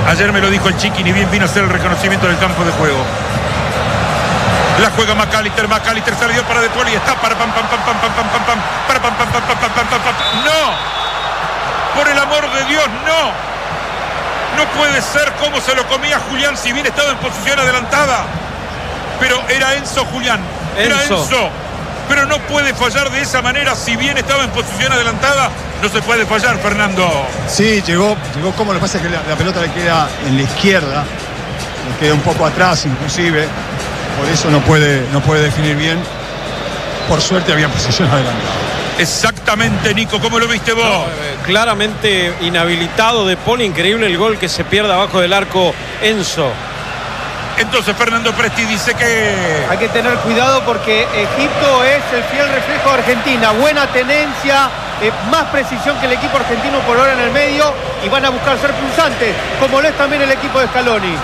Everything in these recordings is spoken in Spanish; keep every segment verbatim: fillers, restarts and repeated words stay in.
Ayer me lo dijo el Chiqui, ni bien vino a hacer el reconocimiento del campo de juego. La juega McAllister, McAllister salió para De Paul y está para pam pam pam pam pam pam pam pam para pam pam pam pam pam pam pam pam. No, por el amor de Dios, no. No puede ser como se lo comía Julián, si bien estaba en posición adelantada. Pero era Enzo Julián, era Enzo. Enzo. Pero no puede fallar de esa manera, si bien estaba en posición adelantada. No se puede fallar, Fernando. Sí, llegó, llegó como lo que pasa es que la, la pelota le queda en la izquierda, le queda un poco atrás inclusive. Por eso no puede, no puede definir bien. Por suerte había posición adelantada. Exactamente, Nico, ¿cómo lo viste vos? No, eh, claramente inhabilitado De Paul, increíble el gol que se pierde abajo del arco Enzo. Entonces Fernando Presti dice que... Hay que tener cuidado porque Egipto es el fiel reflejo de Argentina. Buena tenencia, eh, más precisión que el equipo argentino por ahora en el medio, y van a buscar ser pulsantes, como lo es también el equipo de Scaloni.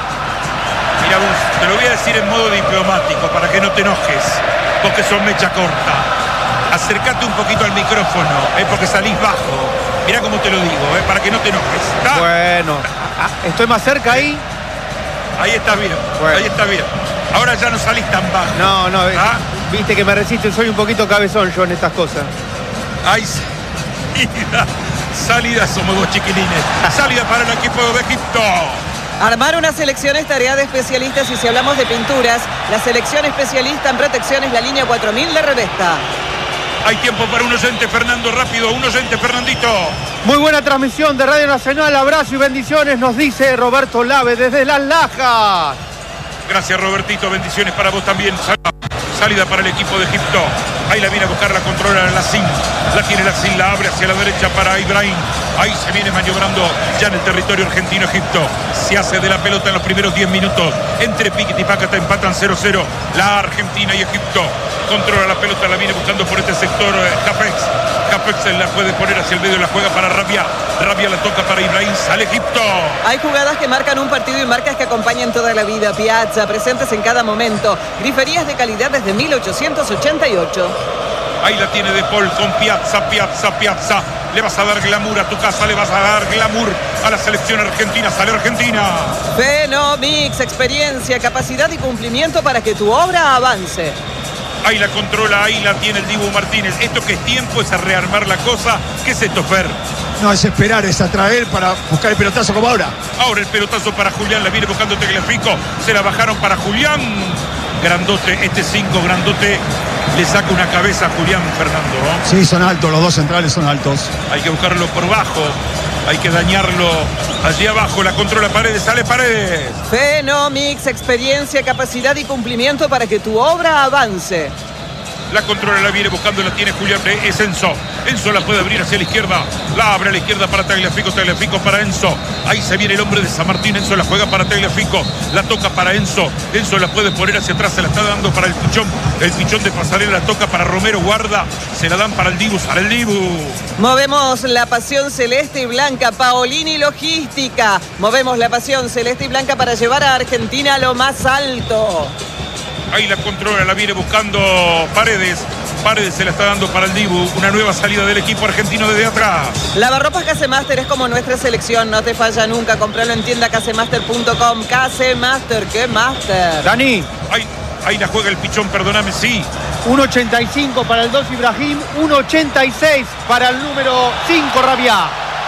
Mira vos, te lo voy a decir en modo diplomático para que no te enojes, porque son mecha corta. Acércate un poquito al micrófono, eh, porque salís bajo. Mira cómo te lo digo, eh, para que no te enojes. ¿Está? Bueno, estoy más cerca ahí. Ahí está bien, Bueno. ahí está bien. Ahora ya no salís tan bajo. No, no, ¿Ah? viste que me resiste, soy un poquito cabezón yo en estas cosas. Ahí salida, salida somos dos chiquilines. Salida para el equipo de Egipto. Armar una selección es tarea de especialistas, y si hablamos de pinturas, la selección especialista en protección es la línea cuatro mil de Revesta. Hay tiempo para un oyente, Fernando, rápido, un oyente, Fernandito. Muy buena transmisión de Radio Nacional, abrazo y bendiciones, nos dice Roberto Lave desde Las Lajas. Gracias, Robertito, bendiciones para vos también. Salida para el equipo de Egipto. Ahí la viene a buscar, la controla Lacín. La tiene Lacín, la abre hacia la derecha para Ibrahim. Ahí se viene maniobrando ya en el territorio argentino. Egipto se hace de la pelota en los primeros diez minutos. Entre Piquet y Pácata empatan cero cero. La Argentina y Egipto controla la pelota, la viene buscando por este sector eh, Capex. Capex se la puede poner hacia el medio, la juega para Rabia. Rabia la toca para Ibrahim, sale Egipto. Hay jugadas que marcan un partido y marcas que acompañan toda la vida. Piazza, presentes en cada momento. Griferías de calidad desde mil ochocientos ochenta y ocho. Ahí la tiene De Paul con Piazza, Piazza, Piazza. Le vas a dar glamour a tu casa, le vas a dar glamour a la selección argentina. Sale Argentina. Fenomix, experiencia, capacidad y cumplimiento para que tu obra avance. Ahí la controla, ahí la tiene el Dibu Martínez. Esto que es tiempo, es a rearmar la cosa. ¿Qué es esto, Fer? No, es esperar, es atraer para buscar el pelotazo como ahora. Ahora el pelotazo para Julián, la viene buscando Tagliafico. Se la bajaron para Julián. Grandote, este cinco grandote le saca una cabeza a Julián, Fernando, ¿no? Sí, son altos, los dos centrales son altos. Hay que buscarlo por bajo, hay que dañarlo allí abajo. La controla Paredes, sale Paredes. Fenomix, experiencia, capacidad y cumplimiento para que tu obra avance. La controla, la viene buscando, la tiene Julián, es Enzo. Enzo la puede abrir hacia la izquierda. La abre a la izquierda para Tagliafico, Tagliafico para Enzo. Ahí se viene el hombre de San Martín. Enzo la juega para Tagliafico. La toca para Enzo. Enzo la puede poner hacia atrás, se la está dando para el Pichón. El Pichón de Pasarela la toca para Romero, guarda. Se la dan para el Dibu, para el Dibu. Movemos la pasión celeste y blanca. Paolini Logística. Movemos la pasión celeste y blanca para llevar a Argentina a lo más alto. Ahí la controla, la viene buscando Paredes. Paredes se la está dando para el Dibu. Una nueva salida del equipo argentino desde atrás. Lavarropas Casemaster es como nuestra selección, no te falla nunca. Compralo en tienda casemaster punto com. Casemaster, ¿qué master? Dani. Ahí, ahí la juega el Pichón, perdóname, sí. uno ochenta y cinco para el dos Ibrahim, uno ochenta y seis para el número cinco Rabia.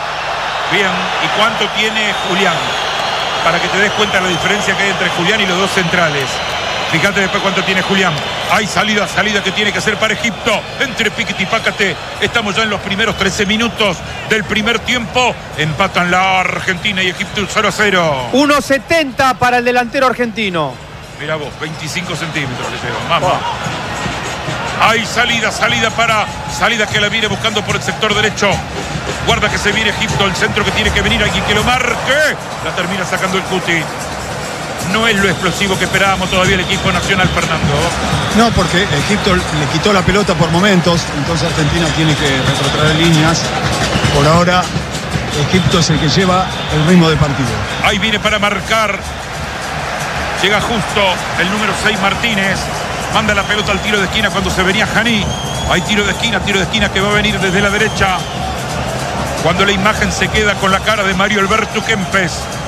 Bien, ¿y cuánto tiene Julián? Para que te des cuenta de la diferencia que hay entre Julián y los dos centrales. Fíjate después cuánto tiene Julián. Hay salida, salida que tiene que hacer para Egipto. Entre Piquet y Pácate. Estamos ya en los primeros trece minutos del primer tiempo. Empatan la Argentina y Egipto cero a cero. uno setenta para el delantero argentino. Mira vos, veinticinco centímetros le llevan. Vamos. Hay salida, salida para... Salida que la viene buscando por el sector derecho. Guarda que se viene Egipto. El centro que tiene que venir. Alguien que lo marque. La termina sacando el Cuti. No es lo explosivo que esperábamos todavía el equipo nacional, Fernando. No, porque Egipto le quitó la pelota por momentos, entonces Argentina tiene que retrotraer líneas. Por ahora, Egipto es el que lleva el ritmo de partido. Ahí viene para marcar. Llega justo el número seis, Martínez. Manda la pelota al tiro de esquina cuando se venía Janí. Hay tiro de esquina, tiro de esquina que va a venir desde la derecha. Cuando la imagen se queda con la cara de Mario Alberto Kempes.